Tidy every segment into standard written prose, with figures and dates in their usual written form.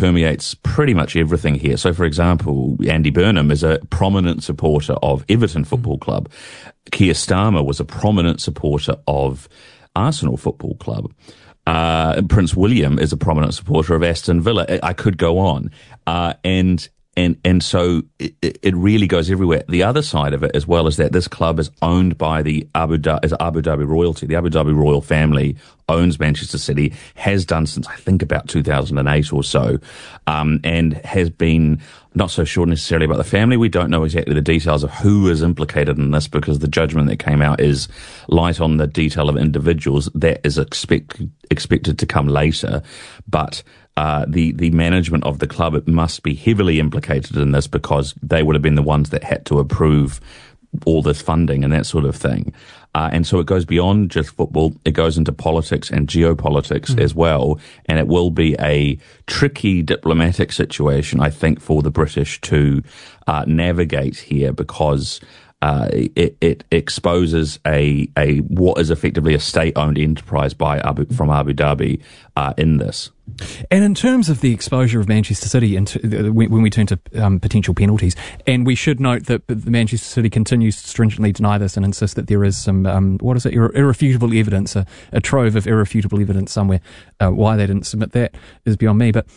permeates pretty much everything here. So, for example, Andy Burnham is a prominent supporter of Everton Football Club. Keir Starmer was a prominent supporter of Arsenal Football Club. Prince William is a prominent supporter of Aston Villa. I could go on. And so it really goes everywhere. The other side of it, as well, is that this club is owned by the Abu Dhabi royalty. The Abu Dhabi royal family owns Manchester City, has done since I think about 2008 or so, and has been not so sure necessarily about the family. We don't know exactly the details of who is implicated in this, because the judgment that came out is light on the detail of individuals. That is expected to come later, but the management of the club, it must be heavily implicated in this, because they would have been the ones that had to approve all this funding and that sort of thing. And so it goes beyond just football. It goes into politics and geopolitics as well. And it will be a tricky diplomatic situation, I think, for the British to navigate here, because it exposes a what is effectively a state-owned enterprise from Abu Dhabi in this. And in terms of the exposure of Manchester City, when we turn to potential penalties, and we should note that Manchester City continues to stringently deny this and insist that there is some, irrefutable evidence, a trove of irrefutable evidence somewhere. Why they didn't submit that is beyond me. But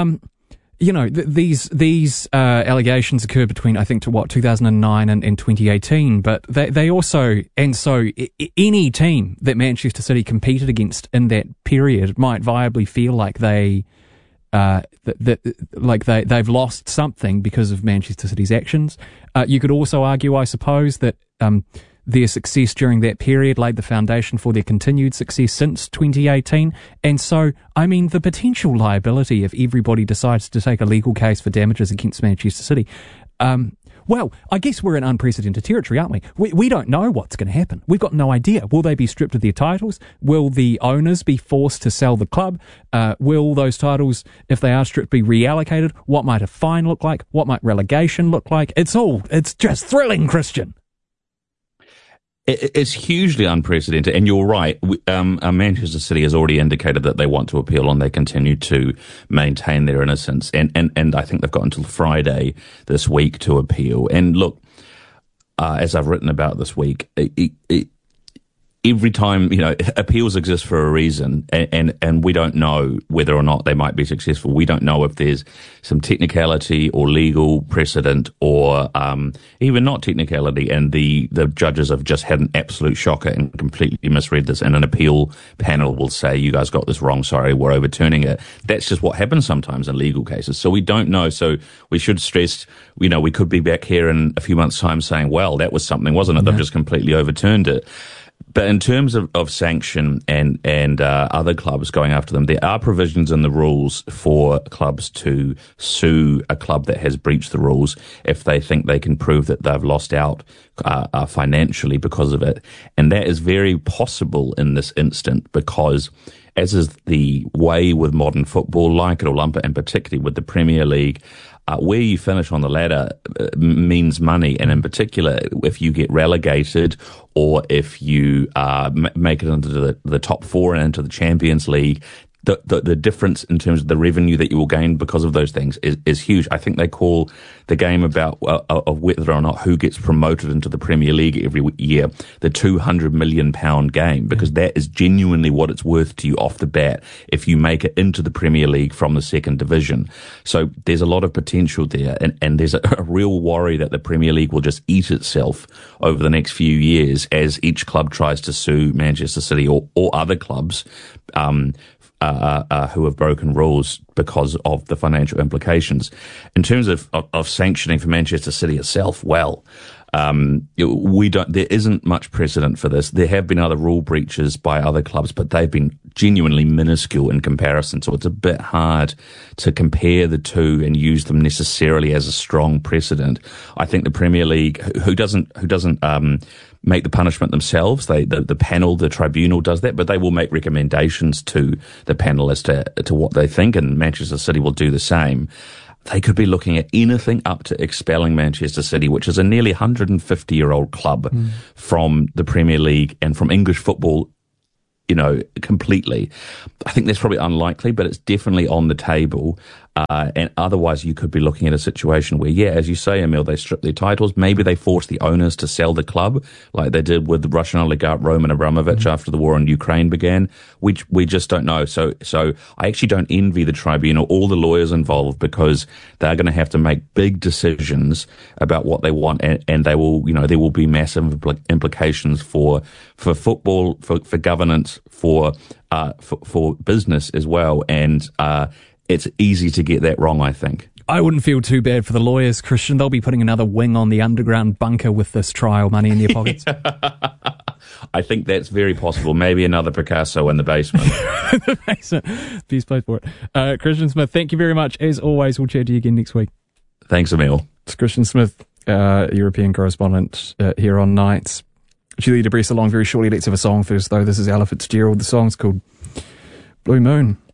these allegations occurred between, I think, 2009 and 2018, but they also, and so any team that Manchester City competed against in that period might viably feel like they've lost something because of Manchester City's actions. You could also argue, I suppose, that their success during that period laid the foundation for their continued success since 2018. And so, I mean, the potential liability if everybody decides to take a legal case for damages against Manchester City, well, I guess we're in unprecedented territory, aren't we? We don't know what's going to happen. We've got no idea. Will they be stripped of their titles? Will the owners be forced to sell the club? Will those titles, if they are stripped, be reallocated? What might a fine look like? What might relegation look like? It's just thrilling, Christian. It's hugely unprecedented, and you're right. Manchester City has already indicated that they want to appeal, and they continue to maintain their innocence. And I think they've got until Friday this week to appeal. And look, as I've written about this week, every time, appeals exist for a reason, and we don't know whether or not they might be successful. We don't know if there's some technicality or legal precedent, or even not technicality, and the judges have just had an absolute shocker and completely misread this, and an appeal panel will say, you guys got this wrong, sorry, we're overturning it. That's just what happens sometimes in legal cases. So we don't know. So we should stress, we could be back here in a few months' time saying, well, that was something, wasn't it? They've just completely overturned it. But in terms of sanction and other clubs going after them, there are provisions in the rules for clubs to sue a club that has breached the rules if they think they can prove that they've lost out financially because of it. And that is very possible in this instant, because as is the way with modern football, like it or lump it, and particularly with the Premier League, where you finish on the ladder means money. And in particular, if you get relegated, or if you make it into the top four and into the Champions League, the difference in terms of the revenue that you will gain because of those things is huge. I think they call the game about of whether or not who gets promoted into the Premier League every year the £200 million game, because that is genuinely what it's worth to you off the bat if you make it into the Premier League from the second division. So there's a lot of potential there, and there's a real worry that the Premier League will just eat itself over the next few years as each club tries to sue Manchester City or other clubs who have broken rules because of the financial implications. In terms of sanctioning for Manchester City itself, well, there isn't much precedent for this. There have been other rule breaches by other clubs, but they've been genuinely minuscule in comparison. So it's a bit hard to compare the two and use them necessarily as a strong precedent. I think the Premier League, who doesn't make the punishment themselves, the panel, the tribunal does that, but they will make recommendations to the panel as to what they think, and Manchester City will do the same. They could be looking at anything up to expelling Manchester City, which is a nearly 150-year-old club, from the Premier League and from English football, completely. I think that's probably unlikely, but it's definitely on the table. And otherwise, you could be looking at a situation where, yeah, as you say, Emil, they strip their titles. Maybe they force the owners to sell the club, like they did with the Russian oligarch Roman Abramovich after the war in Ukraine began. We just don't know. So I actually don't envy the tribunal, all the lawyers involved, because they're going to have to make big decisions about what they want, and they will, there will be massive implications for football, for governance, for business as well, and it's easy to get that wrong, I think. I wouldn't feel too bad for the lawyers, Christian. They'll be putting another wing on the underground bunker with this trial money in their pockets. I think that's very possible. Maybe another Picasso in the basement. The basement. Best place for it. Christian Smith, thank you very much. As always, we'll chat to you again next week. Thanks, Emil. It's Christian Smith, European correspondent here on Nights. Julia de Bress along very shortly. Let's have a song first, though. This is Ella Fitzgerald. The song's called Blue Moon.